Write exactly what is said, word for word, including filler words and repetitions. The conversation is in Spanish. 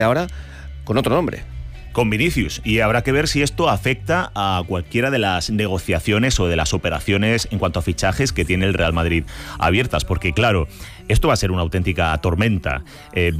ahora con otro nombre. Con Vinicius, y habrá que ver si esto afecta a cualquiera de las negociaciones o de las operaciones en cuanto a fichajes que tiene el Real Madrid abiertas, porque claro, esto va a ser una auténtica tormenta. Eh,